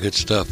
Good stuff.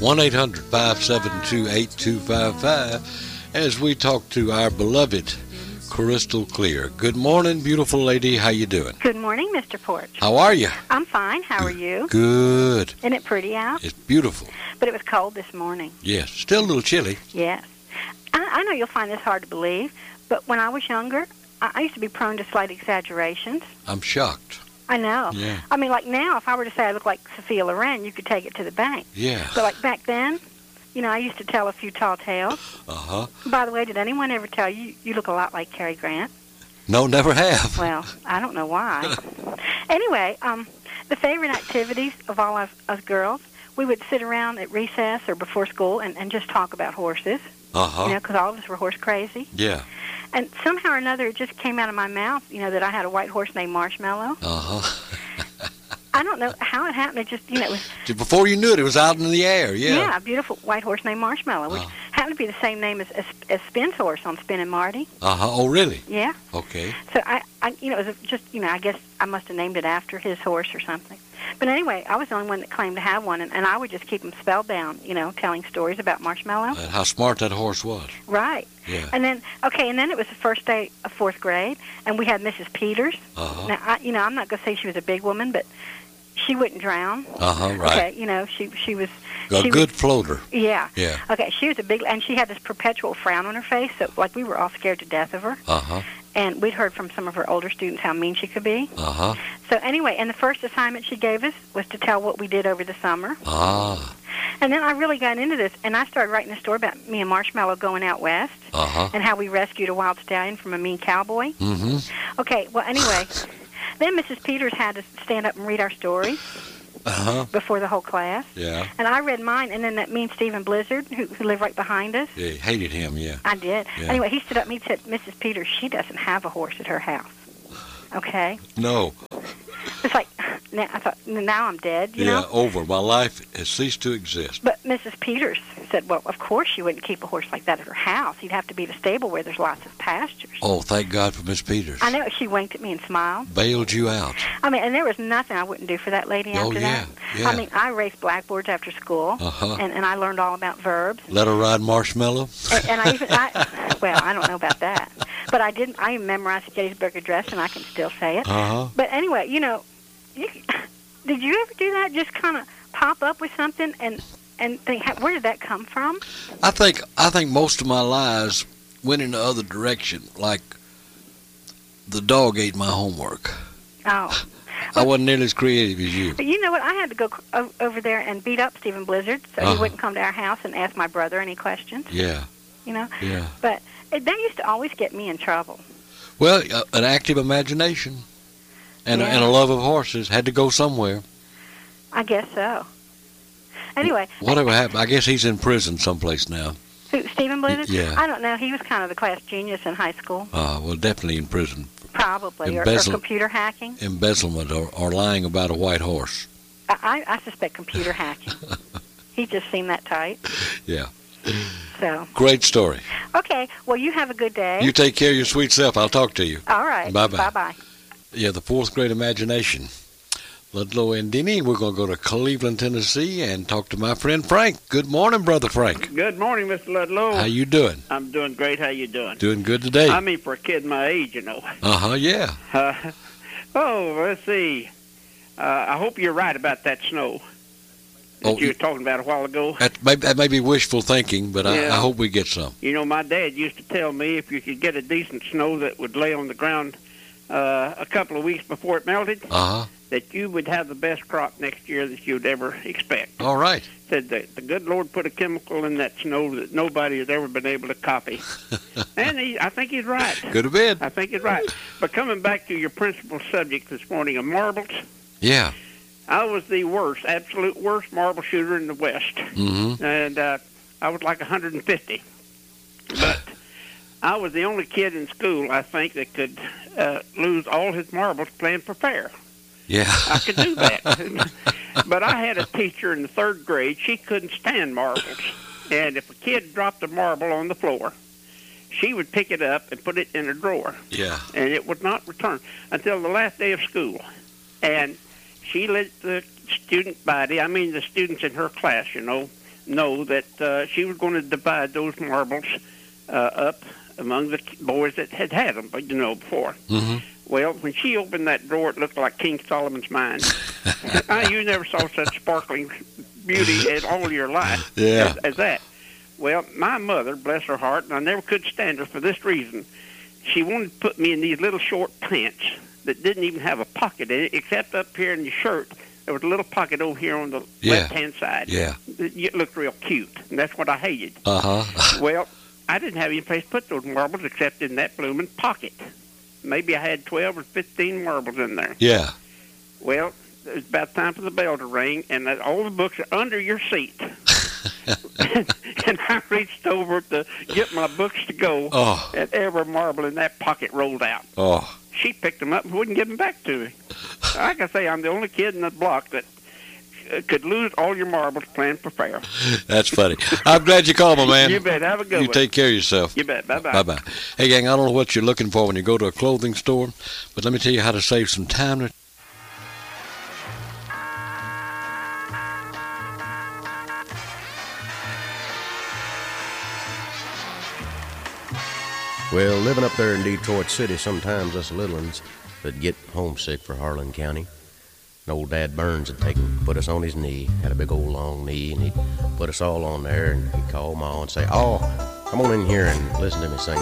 1-800-572-8255 as we talk to our beloved Crystal Clear. Good morning, beautiful lady. How you doing? Good morning, Mr. Porch. How are you? I'm fine. How are you? Good. Isn't it pretty out? It's beautiful. But it was cold this morning. Yes. Still a little chilly. Yes. I know you'll find this hard to believe, but when I was younger, I used to be prone to slight exaggerations. I'm shocked. I know. Yeah. I mean, like now, if I were to say I look like Sophia Loren, you could take it to the bank. Yeah. But like back then, you know, I used to tell a few tall tales. Uh-huh. By the way, did anyone ever tell you you look a lot like Cary Grant? No, never have. Well, I don't know why. Anyway, the favorite activities of all us girls, we would sit around at recess or before school and just talk about horses. Uh-huh. You know, because all of us were horse crazy. Yeah. And somehow or another, it just came out of my mouth, you know, that I had a white horse named Marshmallow. Uh-huh. I don't know how it happened. It just, you know, it was... Before you knew it, it was out in the air, yeah. Yeah, a beautiful white horse named Marshmallow, which happened to be the same name as Spin's horse on Spin and Marty. Uh-huh. Oh, really? Yeah. Okay. So, I you know, it was just, you know, I guess I must have named it after his horse or something. But anyway, I was the only one that claimed to have one, and I would just keep him spellbound, you know, telling stories about Marshmallow. How smart that horse was. Right. Yeah. And then, and then it was the first day of fourth grade, and we had Mrs. Peters. Uh-huh. Now, I'm not going to say she was a big woman, but she wouldn't drown. Uh-huh, right. Okay, you know, she was... A good floater. Yeah. Yeah. Okay, she was a big... And she had this perpetual frown on her face, so, like, we were all scared to death of her. Uh-huh. And we'd heard from some of her older students how mean she could be. Uh-huh. So anyway, and the first assignment she gave us was to tell what we did over the summer. Ah. And then I really got into this, and I started writing a story about me and Marshmallow going out west. Uh-huh. And how we rescued a wild stallion from a mean cowboy. Mm-hmm. Okay, well, anyway, then Mrs. Peters had to stand up and read our stories. Uh-huh. Before the whole class. Yeah. And I read mine, and then that mean Stephen Blizzard, who lived right behind us. Yeah, hated him, yeah. I did. Yeah. Anyway, he stood up and he said, Mrs. Peters, she doesn't have a horse at her house. Okay? No. It's like, now I'm dead, you know? Yeah, over. My life has ceased to exist. But Mrs. Peters said, well, of course she wouldn't keep a horse like that at her house. He'd have to be at a stable where there's lots of pastures. Oh, thank God for Miss Peters. I know. She winked at me and smiled. Bailed you out. I mean, and there was nothing I wouldn't do for that lady after that. Yeah. I mean, I raced blackboards after school, and I learned all about verbs. Let her ride Marshmallow? And I don't know about that. But I memorized the Gettysburg Address, and I can still say it. Uh-huh. But anyway, you know, did you ever do that? Just kind of pop up with something and think, where did that come from? I think most of my lies went in the other direction. Like the dog ate my homework. Oh. I wasn't nearly as creative as you. But you know what? I had to go over there and beat up Stephen Blizzard so he wouldn't come to our house and ask my brother any questions. Yeah. You know? Yeah. But that used to always get me in trouble. Well, an active imagination and a love of horses had to go somewhere. I guess so. Anyway. Whatever happened, I guess he's in prison someplace now. Who, Stephen Blizzard? Yeah. I don't know. He was kind of the class genius in high school. Well, definitely in prison. Probably, or computer hacking. Embezzlement or lying about a white horse. I suspect computer hacking. He just seemed that tight. Yeah. So. Great story. Okay. Well, you have a good day. You take care of your sweet self. I'll talk to you. All right. Bye-bye. Bye-bye. Yeah, the fourth grade imagination. Ludlow and Denny. We're going to go to Cleveland, Tennessee, and talk to my friend Frank. Good morning, Brother Frank. Good morning, Mr. Ludlow. How you doing? I'm doing great. How you doing? Doing good today. I mean, for a kid my age, you know. Yeah. Let's see. I hope you're right about that snow that you were talking about a while ago. That may be wishful thinking, but I hope we get some. You know, my dad used to tell me if you could get a decent snow that would lay on the ground a couple of weeks before it melted, that you would have the best crop next year that you'd ever expect. All right. Said that the good Lord put a chemical in that snow that nobody has ever been able to copy. And I think he's right. Could have been. I think he's right. But coming back to your principal subject this morning of marbles. Yeah. I was the absolute worst marble shooter in the West. Mm-hmm. And I was like 150. But I was the only kid in school, I think, that could lose all his marbles playing for fair. Yeah. I could do that. But I had a teacher in the third grade. She couldn't stand marbles. And if a kid dropped a marble on the floor, she would pick it up and put it in a drawer. Yeah. And it would not return until the last day of school. And she let the student body, I mean the students in her class, know that she was going to divide those marbles up among the boys that had them, before. Mm-hmm. Well, when she opened that drawer, it looked like King Solomon's mine. You never saw such sparkling beauty in all your life as that. Well, my mother, bless her heart, and I never could stand her for this reason. She wanted to put me in these little short pants that didn't even have a pocket in it, except up here in your shirt. There was a little pocket over here on the left-hand side. Yeah. It looked real cute, and that's what I hated. Uh-huh. Well, I didn't have any place to put those marbles except in that blooming pocket. Maybe I had 12 or 15 marbles in there. Yeah. Well, it was about time for the bell to ring, and all the books are under your seat. And I reached over to get my books to go, and every marble in that pocket rolled out. Oh. She picked them up and wouldn't give them back to me. Like I say, I'm the only kid in the block that could lose all your marbles playing for fair. That's funny. I'm glad you called, my man. You bet. Have a good one. You take care of yourself. You bet. Bye-bye. Bye-bye. Hey, gang, I don't know what you're looking for when you go to a clothing store, but let me tell you how to save some time. Well, living up there in Detroit City, sometimes us little ones that get homesick for Harlan County. And old Dad Burns had put us on his knee, had a big old long knee, and he'd put us all on there, and he'd call Ma and say, "Oh, come on in here and listen to me sing